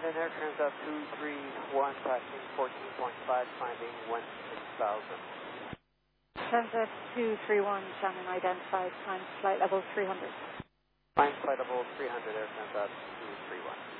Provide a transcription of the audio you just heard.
London Air Transat 231, passing 14.5, climbing 16,000. Transat 231, Shannon identified, climb flight level 300. Climb flight level 300, Air Transat 231.